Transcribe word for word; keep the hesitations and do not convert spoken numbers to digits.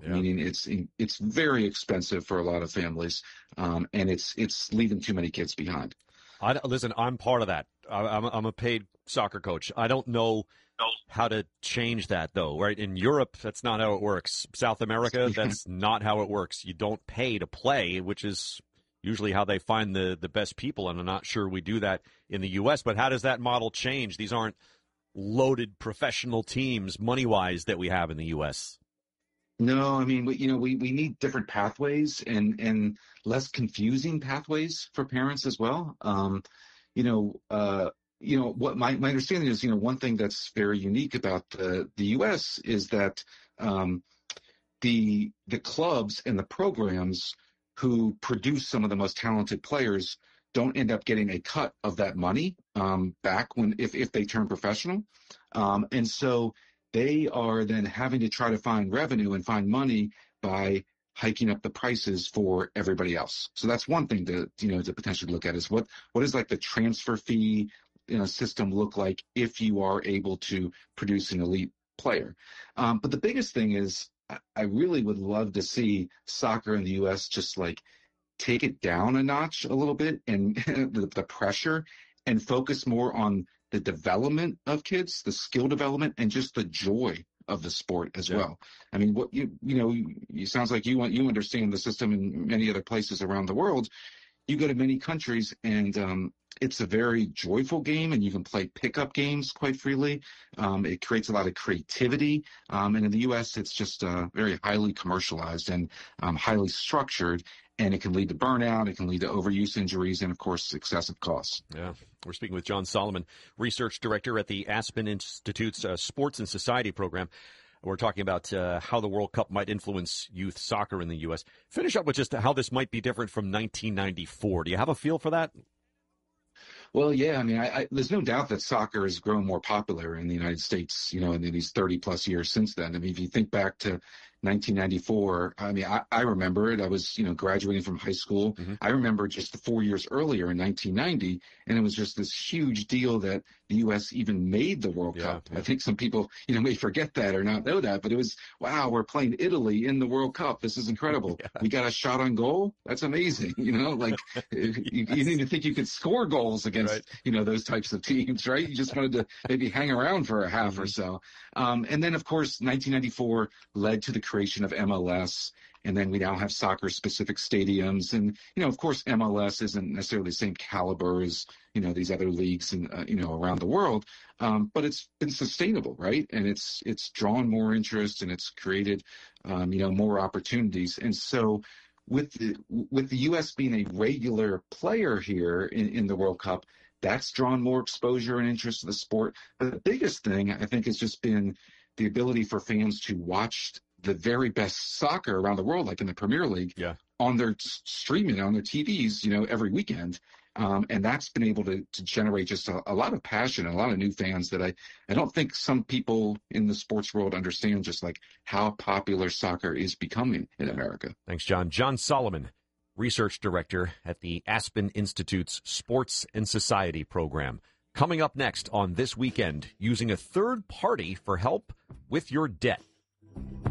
well, Yeah. meaning it's it's very expensive for a lot of families, um, and it's it's leaving too many kids behind. I, listen, I'm part of that. I, I'm, I'm a paid soccer coach. I don't know how to change that, though, right? In Europe, that's not how it works. South America, that's not how it works. You don't pay to play, which is usually how they find the, the best people, and I'm not sure we do that in the U S. But how does that model change? These aren't loaded professional teams, money-wise, that we have in the U S. No, I mean, we, you know, we, we need different pathways and, and less confusing pathways for parents as well. Um, you know, uh, you know, what my, my understanding is, you know, one thing that's very unique about the, the U S is that um, the the clubs and the programs who produce some of the most talented players don't end up getting a cut of that money um, back when if, if they turn professional. Um, and so they are then having to try to find revenue and find money by hiking up the prices for everybody else. So that's one thing to, you know, to potentially look at is what, what is like the transfer fee, you know, system look like if you are able to produce an elite player. Um, but the biggest thing is I, I really would love to see soccer in the U S just like take it down a notch a little bit and the, the pressure and focus more on the development of kids, the skill development, and just the joy of the sport as Yeah. well. I mean, what you you know, you sounds like you want you understand the system in many other places around the world. You go to many countries, and um, it's a very joyful game, and you can play pickup games quite freely. Um, it creates a lot of creativity, um, and in the U S, it's just uh, very highly commercialized and um, highly structured. And it can lead to burnout, it can lead to overuse injuries, and, of course, excessive costs. Yeah. We're speaking with John Solomon, research director at the Aspen Institute's uh, Sports and Society program. We're talking about uh, how the World Cup might influence youth soccer in the U S. Finish up with just how this might be different from nineteen ninety-four. Do you have a feel for that? Well, yeah, I mean, I, I, there's no doubt that soccer has grown more popular in the United States, you know, in these thirty plus years since then. I mean, if you think back to nineteen ninety-four, I mean, I, I remember it. I was, you know, graduating from high school. Mm-hmm. I remember just the four years earlier in nineteen ninety, and it was just this huge deal that the U S even made the World Yeah, Cup. yeah. I think some people, you know, may forget that or not know that, but it was, wow, we're playing Italy in the World Cup. This is incredible. Yeah. We got a shot on goal. That's amazing. You know, like you, you didn't even think you could score goals against, Right. you know, those types of teams, right? You just wanted to maybe hang around for a half Mm-hmm. or so. Um, and then, of course, nineteen ninety-four led to the creation of M L S. And then we now have soccer-specific stadiums. And, you know, of course, M L S isn't necessarily the same caliber as, you know, these other leagues, and uh, you know, around the world. Um, but it's been sustainable, right? And it's it's drawn more interest, and it's created, um, you know, more opportunities. And so with the, with the U S being a regular player here in, in the World Cup, that's drawn more exposure and interest to the sport. But the biggest thing, I think, has just been the ability for fans to watch the very best soccer around the world, like in the Premier League, Yeah. on their streaming, on their T Vs, you know, every weekend. Um, and that's been able to, to generate just a, a lot of passion and a lot of new fans that I, I don't think some people in the sports world understand just like how popular soccer is becoming in America. Thanks, John. John Solomon, research director at the Aspen Institute's Sports and Society program. Coming up next on This Weekend, using a third party for help with your debt.